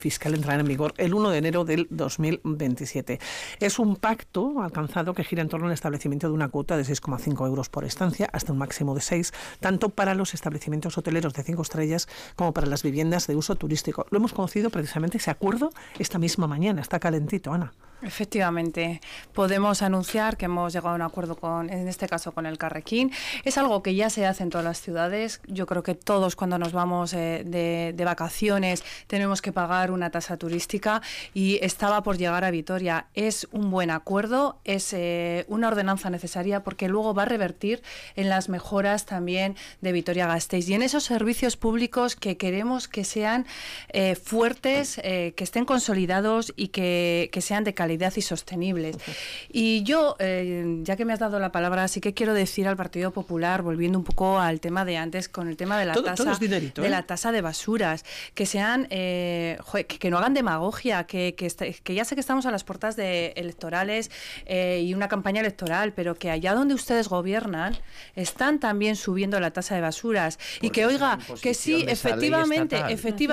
fiscal entrará en vigor el 1 de enero del 2027. Es un pacto alcanzado que gira en torno al establecimiento de una cuota de 6,5 euros por estancia hasta un máximo de 6, tanto para los establecimientos hoteleros de 5 estrellas como para las viviendas de uso turístico. Lo hemos conocido precisamente ese acuerdo esta misma mañana. Está calentito, Ana. Efectivamente, podemos anunciar que hemos llegado a un acuerdo en este caso con Elkarrekin. Es algo que ya se hace en todas las ciudades. Yo creo que todos cuando nos vamos de vacaciones tenemos que pagar una tasa turística y estaba por llegar a Vitoria. Es un buen acuerdo, es una ordenanza necesaria porque luego va a revertir en las mejoras también de Vitoria-Gasteiz y en esos servicios públicos que queremos que sean fuertes, que estén consolidados y que sean de calidad y sostenibles. Y yo, ya que me has dado la palabra, sí que quiero decir al Partido Popular, volviendo un poco al tema de antes, con el tema de la la tasa de basuras, que sean, que no hagan demagogia, que ya sé que estamos a las puertas de electorales y una campaña electoral, pero que allá donde ustedes gobiernan están también subiendo la tasa de basuras y que oiga, que sí, efectivamente,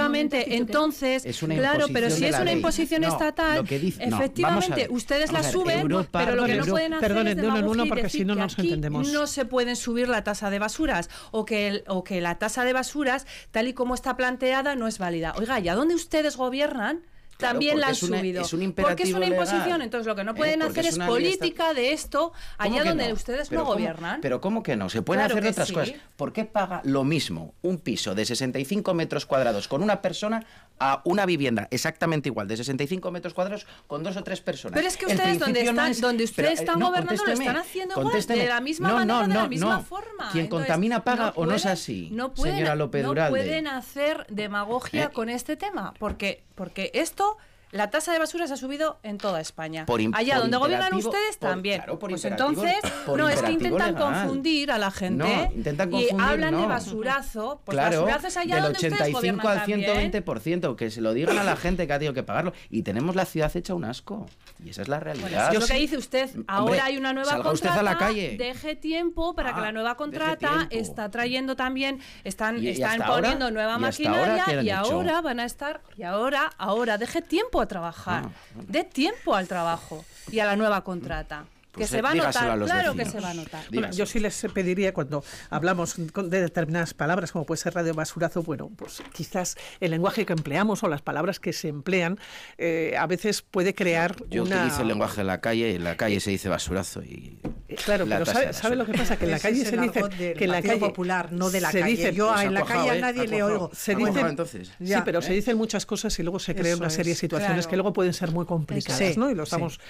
entonces, claro, pero si es una imposición estatal, efectivamente, ustedes la suben, pero lo que no pueden hacer es demagogia y decir que aquí no se pueden subir la tasa de basuras o que la tasa de basuras, tal y como está planteada, no es válida. Oiga, ¿ya donde ustedes gobiernan? También la han subido. Porque es una imposición. Legal. Entonces lo que no pueden hacer es política de esto allá donde ustedes no gobiernan. Pero ¿cómo que no? Se pueden hacer otras cosas. ¿Por qué paga lo mismo un piso de 65 metros cuadrados con una persona a una vivienda exactamente igual de 65 metros cuadrados con 2 o 3 personas? Pero es que ustedes donde ustedes están gobernando lo están haciendo igual, de la misma manera, de la misma forma. Quien contamina paga o no es así, señora López Duralde. No pueden hacer demagogia con este tema, porque esto... La tasa de basuras ha subido en toda España. Allá donde gobiernan ustedes también. Pues entonces, no, es que intentan confundir a la gente y hablan de basurazo. Pues basurazo es allá donde ustedes gobiernan también. Del 85 al 120%, que se lo digan a la gente que ha tenido que pagarlo. Y tenemos la ciudad hecha un asco. Y esa es la realidad. Bueno, es lo que dice usted. Ahora hay una nueva contrata. Usted a la calle. Deje tiempo para que la nueva contrata está trayendo también, están poniendo nueva maquinaria y ahora van a estar, ahora deje tiempo a trabajar, dé tiempo al trabajo y a la nueva contrata. Que se va a notar, claro que se va a notar. Bueno, yo sí les pediría, cuando hablamos de determinadas palabras, como puede ser radio basurazo, bueno, pues quizás el lenguaje que empleamos o las palabras que se emplean a veces puede crear Yo utilizo el lenguaje de la calle, en la calle se dice basurazo y... Claro, pero ¿sabe lo que pasa? Que en la calle se dice que en la calle popular, no de la calle. Dice, yo en la calle a nadie le oigo. Se dice, entonces. Sí, pero se dicen muchas cosas y luego se crean una serie de situaciones que luego pueden ser muy complicadas, ¿no? Y lo estamos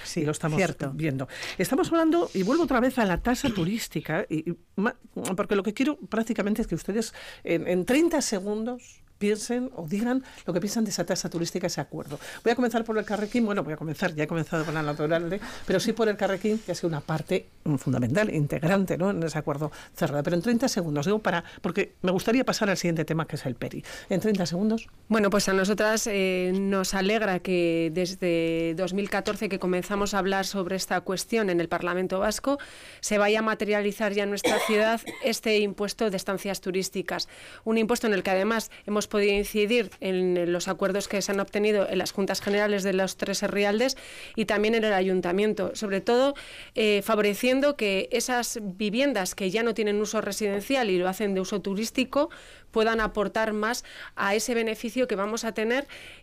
viendo. Estamos hablando, y vuelvo otra vez a la tasa turística, porque lo que quiero prácticamente es que ustedes en 30 segundos piensen o digan lo que piensan de esa tasa turística, ese acuerdo. Voy a comenzar por Elkarrekin, ya he comenzado con la Duralde, pero sí por Elkarrekin, que ha sido una parte fundamental, integrante, ¿no?, en ese acuerdo cerrado. Pero en 30 segundos, porque me gustaría pasar al siguiente tema, que es el PERI. En 30 segundos. Bueno, pues a nosotras nos alegra que desde 2014 que comenzamos a hablar sobre esta cuestión en el Parlamento Vasco, se vaya a materializar ya en nuestra ciudad este impuesto de estancias turísticas. Un impuesto en el que además hemos podido incidir en los acuerdos que se han obtenido en las Juntas Generales de los 3 herrialdes y también en el Ayuntamiento, sobre todo favoreciendo que esas viviendas que ya no tienen uso residencial y lo hacen de uso turístico puedan aportar más a ese beneficio que vamos a tener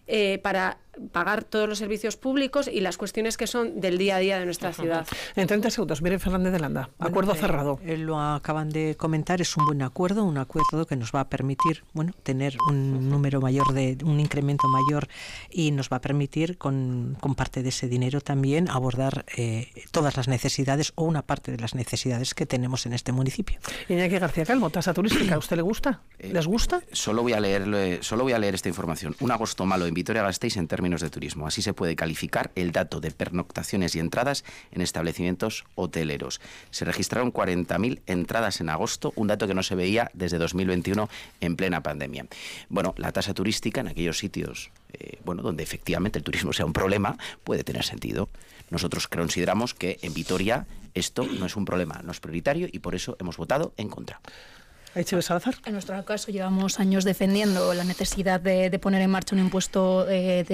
para pagar todos los servicios públicos y las cuestiones que son del día a día de nuestra ciudad. En 30 segundos, Miren Fernández de Landa, acuerdo cerrado. Lo acaban de comentar, es un buen acuerdo, que nos va a permitir, tener un número mayor, un incremento mayor, y nos va a permitir con parte de ese dinero también abordar todas las necesidades o una parte de las necesidades que tenemos en este municipio. Iñaki García Calmo, tasa turística, ¿a usted le gusta? ¿Les gusta? Solo voy a leer esta información. Un agosto malo en Vitoria-Gasteiz en términos de turismo. Así se puede calificar el dato de pernoctaciones y entradas en establecimientos hoteleros. Se registraron 40.000 entradas en agosto, un dato que no se veía desde 2021 en plena pandemia. Bueno, la tasa turística en aquellos sitios donde efectivamente el turismo sea un problema puede tener sentido. Nosotros consideramos que en Vitoria esto no es un problema, no es prioritario y por eso hemos votado en contra. Aichibe Salazar. En nuestro caso llevamos años defendiendo la necesidad de poner en marcha un impuesto de